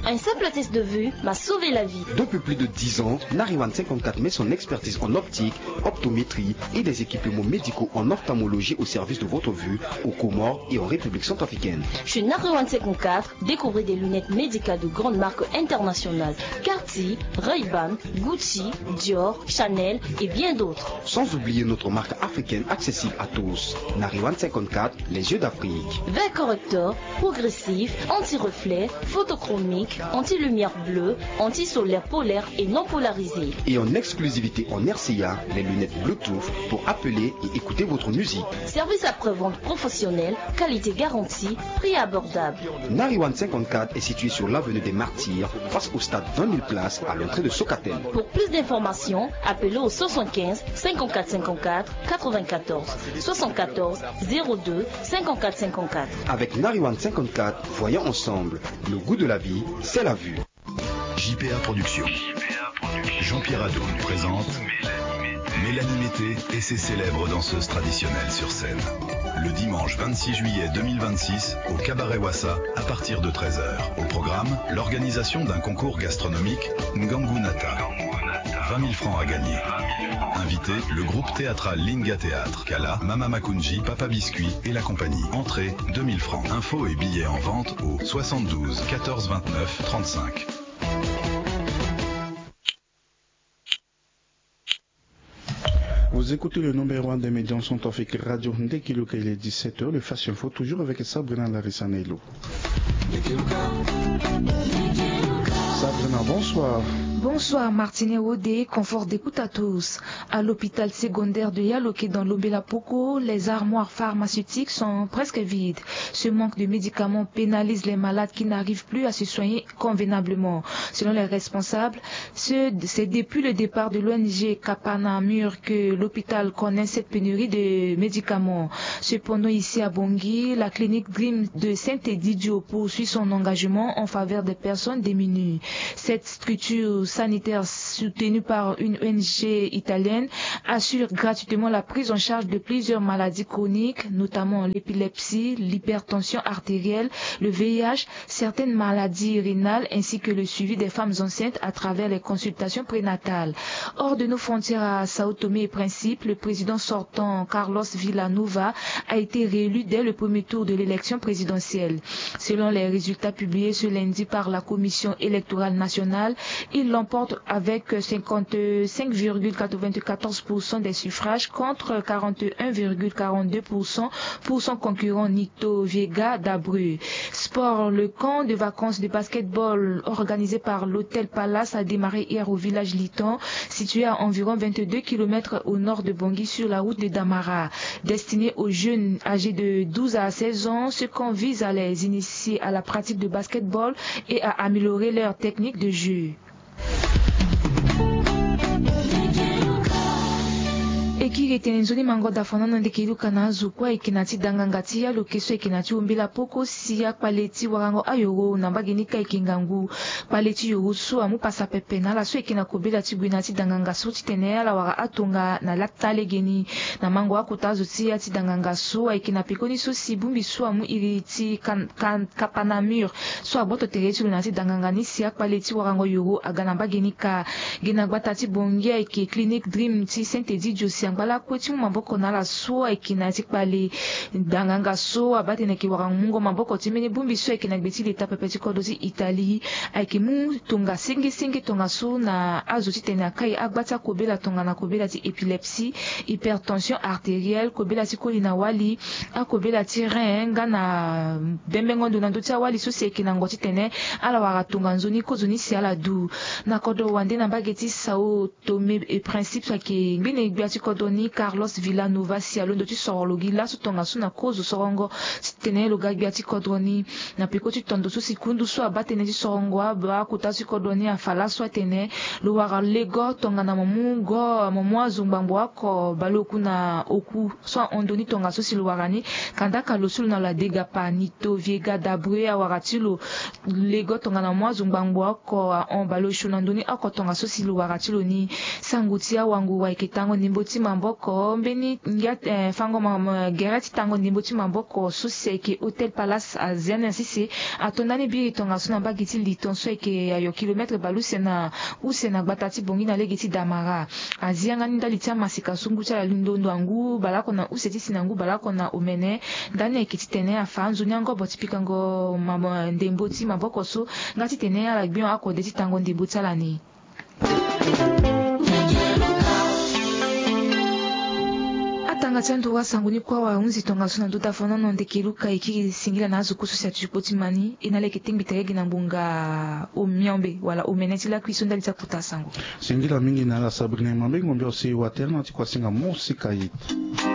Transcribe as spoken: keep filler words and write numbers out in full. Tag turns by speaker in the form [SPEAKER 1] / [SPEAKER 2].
[SPEAKER 1] Un simple test de vue m'a sauvé la vie.
[SPEAKER 2] Depuis plus de dix ans, Nariwan cinquante-quatre met son expertise en optique, optométrie et des équipements médicaux en ophtalmologie au service de votre vue aux Comores et en République centrafricaine.
[SPEAKER 1] Chez Nariwan cinquante-quatre, découvrez des lunettes médicales de grandes marques internationales. Cartier, Ray-Ban, Gucci, Dior, Chanel et bien d'autres.
[SPEAKER 2] Sans oublier notre marque africaine accessible à tous. Nariwan cinquante-quatre, les yeux d'Afrique.
[SPEAKER 1] Verre correcteur, progressif, anti-reflet, photochromique, anti-lumière bleue, anti-solaire polaire et non polarisé.
[SPEAKER 2] Et en exclusivité en R C A, les lunettes Bluetooth pour appeler et écouter votre musique.
[SPEAKER 1] Service après-vente professionnel, qualité garantie, prix abordable.
[SPEAKER 2] Nariwan cinquante-quatre est situé sur l'avenue des Martyrs, face au stade vingt mille places à l'entrée de Socatel.
[SPEAKER 1] Pour plus d'informations, appelez au soixante-quinze cinquante-quatre cinquante-quatre quatre-vingt-quatorze soixante-quatorze zéro deux cinquante-quatre cinquante-quatre.
[SPEAKER 2] Avec Nariwan cinquante-quatre, voyons ensemble. Le goût de la vie, c'est la vue.
[SPEAKER 3] J P A Productions. Jean-Pierre Adoum présente Mélanie Mété et ses célèbres danseuses traditionnelles sur scène. Le dimanche vingt-six juillet deux mille vingt-six, au Cabaret Wassa, à partir de treize heures. Au programme, l'organisation d'un concours gastronomique Ngangu Nata. vingt mille francs à gagner. Invité, le groupe théâtral Linga Théâtre, Kala, Mama Makunji, Papa Biscuit et la compagnie. Entrée, deux mille francs. Infos et billets en vente au soixante-douze quatorze vingt-neuf trente-cinq.
[SPEAKER 4] Vous écoutez le numéro un des médias centrafricains Radio Dès qu'il est dix-sept heures, le Fast Info, toujours avec Sabrina Larissanello. Sabrina, bonsoir.
[SPEAKER 5] Bonsoir Martinet Odé, confort d'écoute à tous. À l'hôpital secondaire de Yaloké dans l'Ombela Poko, les armoires pharmaceutiques sont presque vides. Ce manque de médicaments pénalise les malades qui n'arrivent plus à se soigner convenablement. Selon les responsables, c'est depuis le départ de l'O N G Kapanamur que l'hôpital connaît cette pénurie de médicaments. Cependant, ici à Bangui, la clinique Dream de Saint-Edidio poursuit son engagement en faveur des personnes démunies. Cette structure sanitaire soutenue par une O N G italienne assure gratuitement la prise en charge de plusieurs maladies chroniques, notamment l'épilepsie, l'hypertension artérielle, le V I H, certaines maladies rénales ainsi que le suivi des femmes enceintes à travers les consultations prénatales. Hors de nos frontières à Sao Tomé et Principe, le président sortant Carlos Villanova a été réélu dès le premier tour de l'élection présidentielle. Selon les résultats publiés ce lundi par la Commission électorale nationale, il l'emporte avec cinquante-cinq virgule quatre-vingt-quatorze pour cent des suffrages contre quarante et un virgule quarante-deux pour cent pour son concurrent Nito Viega d'Abreu. Sport, le camp de vacances de basketball organisé par l'Hôtel Palace a démarré hier au village Liton, situé à environ vingt-deux kilomètres au nord de Bangui sur la route de Damara. Destiné aux jeunes âgés de douze à seize ans, ce camp vise à les initier à la pratique de basketball et à améliorer leur technique de jeu. Ekiri tenenzoni mango dafanana ndekiru kana zukwa ikinati dangangati ya lokeso ikinati umbila poko siya paleti warango ayoro nambagini ka ikingangu paleti yoro so amu pasa pepe na la so ikina kobela tibwinati danganga so titene ala wara atonga na laktale geni na mango akutazo ti ati danganga so ikina pekoni so sibumbi so amu iriti kan kan kapanamur so aboto tereti lunati danganga ni siya paleti warango yoro aganambagini ka gina gbatati bongia iki clinic dream ti Saint-Edidio bala kweti maboko na la so ikina tikpali danganga so abate na kiwara mungo maboko timene bumbi so ikina gbeti leta pepeti kodozi Italie aikimu tunga singi singi tunga so na azoti tena kai agbata kobela tunga na kobela ti épilepsie, hypertension artérielle, kobela ti kolina wali akobela ti rein ngana bembengo nduna ndoti wali so se ikina ngoti tene ala wara tunga nzoni kozoni si ala du na kodo wande na bageti Sao Tomé et Principe so ki ngine gbati Doni Carlos Villanova si alondo ti sorologi la so tonga so na kozo sorongo tene lo gagbi ati kodroni na peko ti tondo so sikundu so abatene ti sorongo aba kuta si kodroni afala so tene lo wara lego tonga na mamu go mamu azumbambo ako baloku na oku so ondoni tonga so si lo warani kanda ka lo sul na la dega panito viega dabre awara ti lo lego tonga na mamu azumbambo ako on balo shunandoni ako tonga so si lo wara ti lo ni sanguti awangu wa iketango nimbo ti mambo maboko mbeni ngat eh, fango ma gerati tango ndimboti maboko suseke hotel palace aziana sisi atondani biri tonga suna bagiti litonso eke ayo kilometre balusena usena gbatati bongi na legiti damara azianga ninda litia masika sungu cha lundondo angu balako na useti sinangu balako na umene ndani ekiti tene afanzu nyango botipika ngo mama ndemboti maboko so ngati tene ala bion akodeti tango ndimboti alani. Atanga chandu wa sanguni kwa wa unzi tonga suna nduta fona no ndekiruka iki singila na azu kusu siatu jipoti mani inale ketingbi teregi na mbunga umiambe wala umeneti la kuisunda lita kuta sangu
[SPEAKER 4] singila mingi na la Sabrina mambe ngombe osi waterna ati kwa singa musika hit.